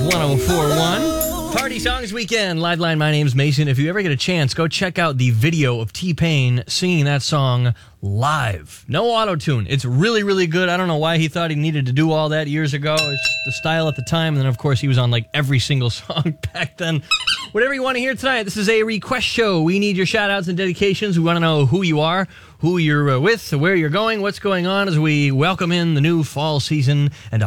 104.1. Party Songs Weekend, Live Line. My name's Mason. If you ever get a chance, go check out the video of T-Pain singing that song live. No auto-tune. It's really, really good. I don't know why he thought he needed to do all that years ago. It's the style at the time. And then, of course, he was on like every single song back then. Whatever you want to hear tonight, this is a request show. We need your shout-outs and dedications. We want to know who you are, who you're with, where you're going, what's going on as we welcome in the new fall season and